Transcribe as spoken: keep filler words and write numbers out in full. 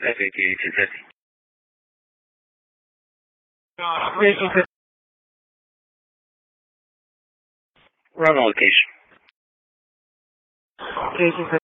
F A T eighteen fifty. eighteen fifty. We're on the location. eighteen fifty.